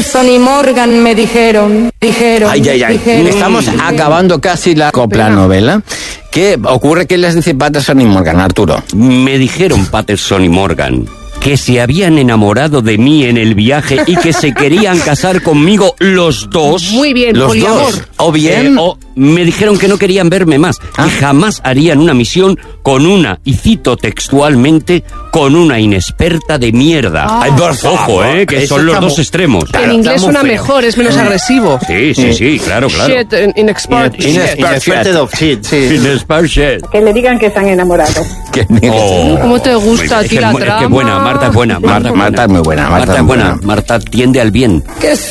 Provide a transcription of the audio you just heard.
Patterson y Morgan me dijeron. Ay. Estamos acabando casi la coplanovela. ¿Qué ocurre? ¿Qué les dice Patterson y Morgan, Arturo? Me dijeron Patterson y Morgan que se habían enamorado de mí en el viaje y que se querían casar conmigo los dos. Muy bien, Los poliamor. dos. O bien... O me dijeron que no querían verme más, que jamás harían una misión con una, y cito textualmente, con una inexperta de mierda. Ay, por favor. Ojo, que Eso son los está dos extremos. En inglés está muy suena feo. mejor, es menos agresivo. Sí, claro. Shit, inexpert shit. Inexpert of shit, sí. Inexpert shit. Que le digan que se han enamorado. ¿Cómo te gusta Muy bien. a ti la Es que trama? buena, Marta es buena. Marta es muy buena. Marta tiende al bien. Que